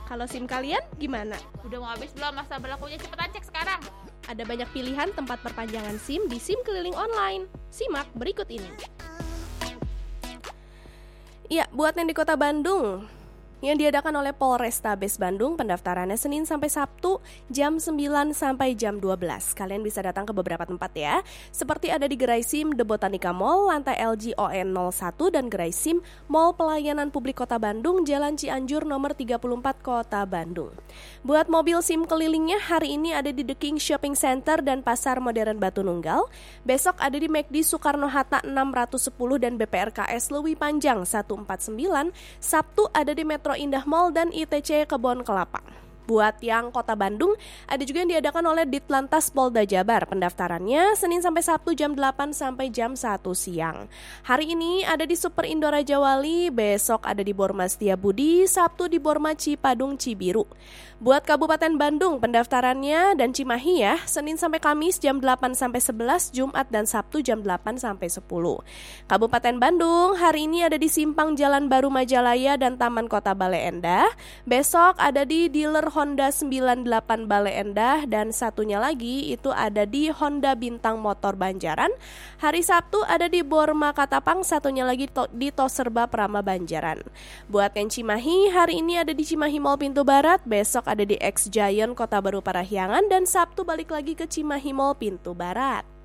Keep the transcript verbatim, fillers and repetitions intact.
Kalau SIM kalian gimana? Udah mau habis belum masa berlakunya? Cepetan cek sekarang. Ada banyak pilihan tempat perpanjangan SIM di SIM Keliling Online. Simak berikut ini. Ya, buat yang di Kota Bandung, yang diadakan oleh Polrestabes Bandung, pendaftarannya Senin sampai Sabtu jam sembilan sampai jam dua belas. Kalian bisa datang ke beberapa tempat ya, seperti ada di Gerai SIM The Botanica Mall, lantai L G O N nol satu, dan Gerai SIM Mall Pelayanan Publik Kota Bandung, Jalan Cianjur nomor tiga puluh empat Kota Bandung. Buat mobil SIM kelilingnya hari ini ada di The King Shopping Center dan Pasar Modern Batu Nunggal. Besok ada di McD Soekarno-Hatta enam ratus sepuluh dan B P R K S Leuwi Panjang seratus empat puluh sembilan. Sabtu ada di Metro Indah Mall dan I T C Kebon Kelapa. Buat yang Kota Bandung, ada juga yang diadakan oleh Ditlantas Polda Jabar. Pendaftarannya Senin sampai Sabtu jam delapan sampai jam satu siang. Hari ini ada di Super Indo Raja Wali, besok ada di Borma Setiabudi, Sabtu di Borma Cipadung Cibiru. Buat Kabupaten Bandung, pendaftarannya dan Cimahi ya, Senin sampai Kamis jam delapan sampai sebelas, Jumat dan Sabtu jam delapan sampai sepuluh. Kabupaten Bandung, hari ini ada di Simpang Jalan Baru Majalaya dan Taman Kota Bale Endah. Besok ada di dealer Honda sembilan puluh delapan Bale Endah dan satunya lagi itu ada di Honda Bintang Motor Banjaran. Hari Sabtu ada di Borma Katapang, satunya lagi to- di Toserba Prama Banjaran. Buat yang Cimahi, hari ini ada di Cimahi Mall Pintu Barat, besok ada di X Giant Kota Baru Parahyangan, dan Sabtu balik lagi ke Cimahi Mall Pintu Barat.